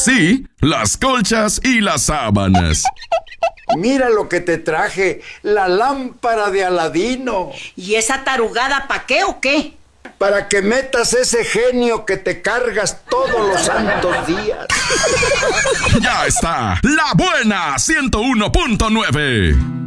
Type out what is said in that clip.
sí, las colchas y las sábanas. Mira lo que te traje, la lámpara de Aladino. ¿Y esa tarugada pa' qué o qué? Para que metas ese genio que te cargas todos los santos días. Ya está, La Buena 101.9.